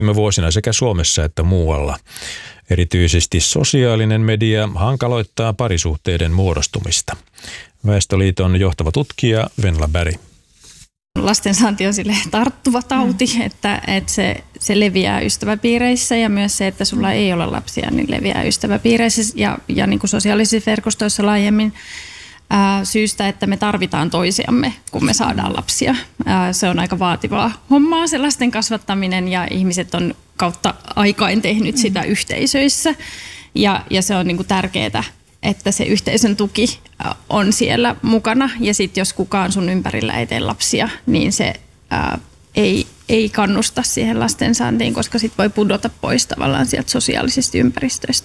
viime vuosina sekä Suomessa että muualla. Erityisesti sosiaalinen media hankaloittaa parisuhteiden muodostumista. Väestöliiton johtava tutkija Venla Berg. Lastensaanti on sille tarttuva tauti, että se leviää ystäväpiireissä ja myös se, että sulla ei ole lapsia, niin leviää ystäväpiireissä ja niin kuin sosiaalisissa verkostoissa laajemmin syystä, että me tarvitaan toisiamme, kun me saadaan lapsia. Se on aika vaativaa hommaa se lasten kasvattaminen ja ihmiset on kautta aikain tehnyt sitä yhteisöissä ja se on niin kuin tärkeää, että se yhteisön tuki on siellä mukana ja sitten jos kukaan sun ympärillä ei tee lapsia, niin se ei kannusta siihen lastensaantiin, koska sit voi pudota pois tavallaan sieltä sosiaalisista ympäristöistä.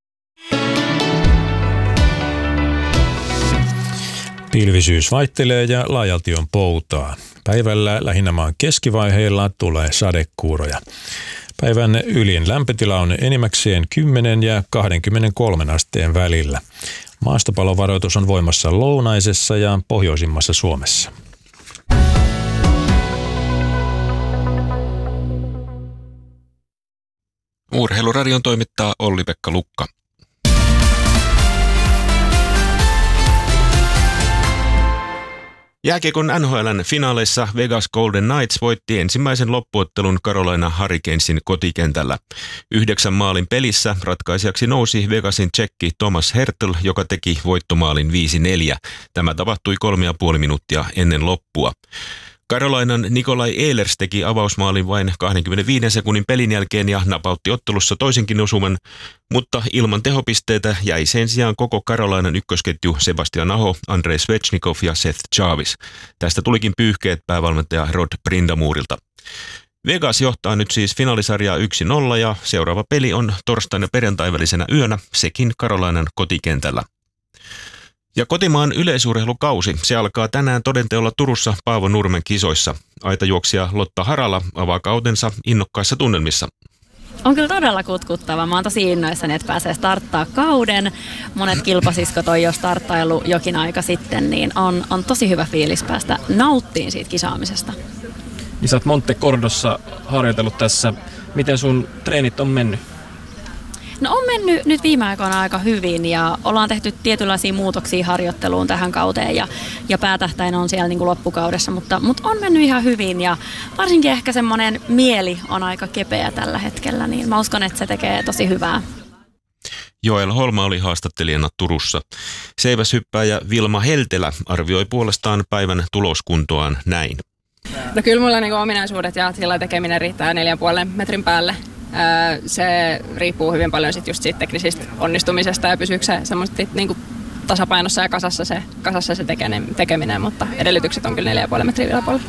Pilvisyys vaihtelee ja laajalti on poutaa. Päivällä lähinnä maan keskivaiheilla tulee sadekuuroja. Päivän ylin lämpötila on enimmäkseen 10 ja 23 asteen välillä. Maastopalovaroitus on voimassa lounaisessa ja pohjoisimmassa Suomessa. Urheiluradion toimittaa Olli-Pekka Lukka. Jääkiekon NHL:n finaaleissa Vegas Golden Knights voitti ensimmäisen loppuottelun Carolina Hurricanesin kotikentällä. 9 maalin pelissä ratkaisijaksi nousi Vegasin tsekki Thomas Hertl, joka teki voittomaalin 5-4. Tämä tapahtui 3,5 minuuttia ennen loppua. Carolinan Nikolai Ehlers teki avausmaalin vain 25 sekunnin pelin jälkeen ja napautti ottelussa toisenkin osuman, mutta ilman tehopisteitä jäi sen sijaan koko Carolinan ykkösketju Sebastian Aho, Andrei Svechnikov ja Seth Jarvis. Tästä tulikin pyyhkeet päävalmentaja Rod Brindamurilta. Vegas johtaa nyt siis finaalisarjaa 1-0 ja seuraava peli on torstaina perjantain välisenä yönä, sekin Carolinan kotikentällä. Ja kotimaan yleisurheilukausi, se alkaa tänään todenteolla Turussa Paavo Nurmen kisoissa. Aitajuoksija Lotta Harala avaa kautensa innokkaissa tunnelmissa. On kyllä todella kutkuttava. Mä oon tosi innoissani, että pääsee starttaa kauden. Monet kilpasiskot on jo starttailu jokin aika sitten, niin on tosi hyvä fiilis päästä nauttiin siitä kisaamisesta. Niin sä oot Monte Cordossa harjoitellut tässä. Miten sun treenit on mennyt? No on mennyt nyt viime aikoina aika hyvin ja ollaan tehty tietynlaisia muutoksia harjoitteluun tähän kauteen ja päätähtäin on siellä niin kuin loppukaudessa, mutta on mennyt ihan hyvin ja varsinkin ehkä semmoinen mieli on aika kepeä tällä hetkellä, niin mä uskon, että se tekee tosi hyvää. Joel Holma oli haastattelijana Turussa. Seiväshyppääjä Vilma Heltelä arvioi puolestaan päivän tuloskuntoaan näin. No kyllä mulla niinku ominaisuudet ja sillä tekeminen riittää 4,5 metrin päälle. Se riippuu hyvin paljon sit just siitä teknisistä onnistumisesta ja pysyykö se semmoisesti niinku tasapainossa ja kasassa se tekeminen, mutta edellytykset on kyllä 4,5 metrin yläpuolella.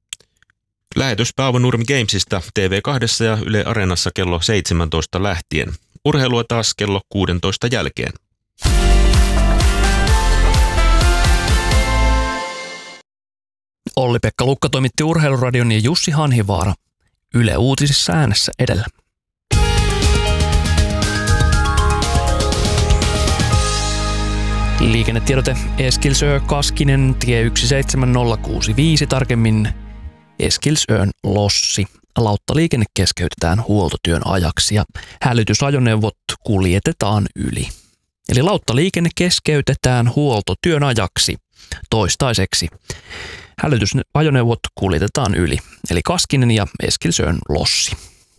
Lähetys Paavo Nurmi Gamesista TV2 ja Yle Areenassa kello 17 lähtien. Urheilua taas kello 16 jälkeen. Olli-Pekka Lukka toimitti Urheiluradion ja Jussi Hanhivaara. Yle Uutisissa äänessä edellä. Liikennetiedote Eskilsö Kaskinen tie 17065, tarkemmin Eskilsön Lossi. Lauttaliikenne keskeytetään huoltotyön ajaksi ja hälytysajoneuvot kuljetetaan yli. Eli lauttaliikenne keskeytetään huoltotyön ajaksi toistaiseksi. Hälytysajoneuvot kuljetetaan yli, eli Kaskinen ja Eskilsön Lossi.